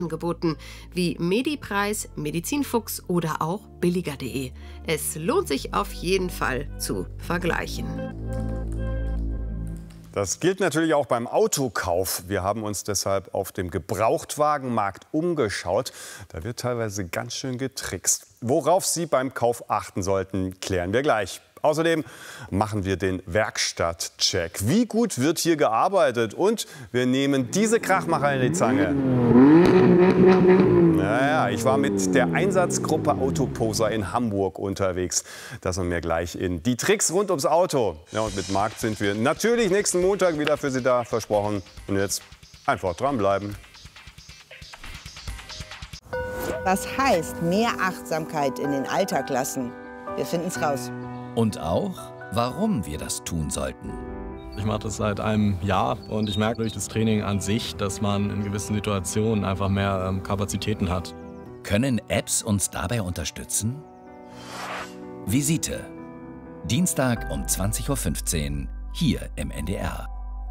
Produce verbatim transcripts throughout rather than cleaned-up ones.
Angeboten wie Medipreis, Medizinfuchs oder auch billiger punkt de. Es lohnt sich auf jeden Fall zu vergleichen. Das gilt natürlich auch beim Autokauf. Wir haben uns deshalb auf dem Gebrauchtwagenmarkt umgeschaut. Da wird teilweise ganz schön getrickst. Worauf Sie beim Kauf achten sollten, klären wir gleich. Außerdem machen wir den Werkstattcheck. Wie gut wird hier gearbeitet? Und wir nehmen diese Krachmacher in die Zange. Naja, ich war mit der Einsatzgruppe Autoposer in Hamburg unterwegs. Das und mehr gleich in die Tricks rund ums Auto. Ja, und mit Marc sind wir natürlich nächsten Montag wieder für Sie da, versprochen. Und jetzt einfach dranbleiben. Was heißt mehr Achtsamkeit in den Alltag lassen? Wir finden es raus. Und auch, warum wir das tun sollten. Ich mache das seit einem Jahr und ich merke durch das Training an sich, dass man in gewissen Situationen einfach mehr ähm, Kapazitäten hat. Können Apps uns dabei unterstützen? Visite. Dienstag um zwanzig Uhr fünfzehn hier im N D R.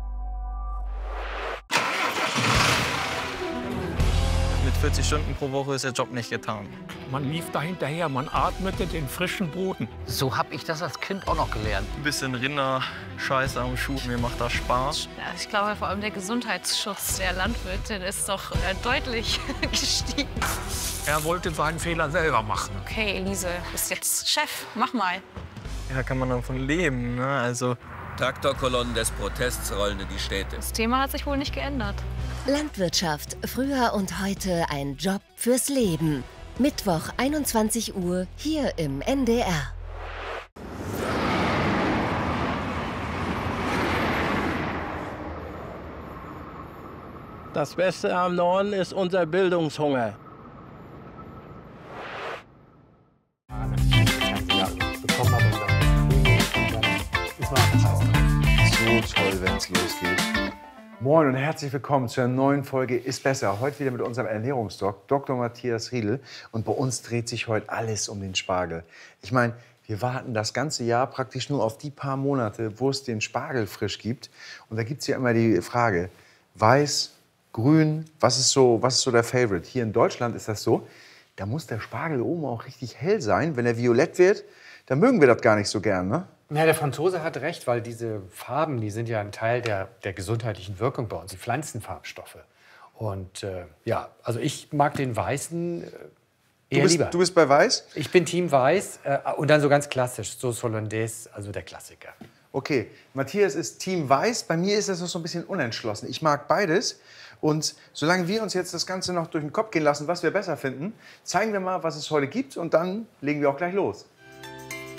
Mit vierzig Stunden pro Woche ist der Job nicht getan. Man lief da hinterher, man atmete den frischen Boden. So habe ich das als Kind auch noch gelernt. Ein bisschen Rinder-Scheiße am Schuh, mir macht das Spaß. Ja, ich glaube, vor allem der Gesundheitsschutz der Landwirtin ist doch äh, deutlich gestiegen. Er wollte seinen Fehler selber machen. Okay, Elise, bist jetzt Chef, mach mal. Ja, kann man davon leben, ne? Also Traktorkolonnen des Protests rollen in die Städte. Das Thema hat sich wohl nicht geändert. Landwirtschaft, früher und heute ein Job fürs Leben. Mittwoch, einundzwanzig Uhr, hier im N D R. Das Beste am Norden ist unser Bildungshunger. So toll, wenn es losgeht. Moin und herzlich willkommen zu einer neuen Folge Ist Besser. Heute wieder mit unserem Ernährungsdoc, Doktor Matthias Riedl. Und bei uns dreht sich heute alles um den Spargel. Ich meine, wir warten das ganze Jahr praktisch nur auf die paar Monate, wo es den Spargel frisch gibt. Und da gibt es ja immer die Frage, weiß, grün, was ist, so, was ist so der Favorite? Hier in Deutschland ist das so, da muss der Spargel oben auch richtig hell sein. Wenn er violett wird, dann mögen wir das gar nicht so gern, ne? Ja, der Franzose hat recht, weil diese Farben, die sind ja ein Teil der, der gesundheitlichen Wirkung bei uns, die Pflanzenfarbstoffe. Und äh, ja, also ich mag den weißen äh, eher du bist, lieber. Du bist bei Weiß? Ich bin Team Weiß äh, und dann so ganz klassisch, so Hollandaise, also der Klassiker. Okay, Matthias ist Team Weiß, bei mir ist das noch so ein bisschen unentschlossen. Ich mag beides. Und solange wir uns jetzt das Ganze noch durch den Kopf gehen lassen, was wir besser finden, zeigen wir mal, was es heute gibt und dann legen wir auch gleich los.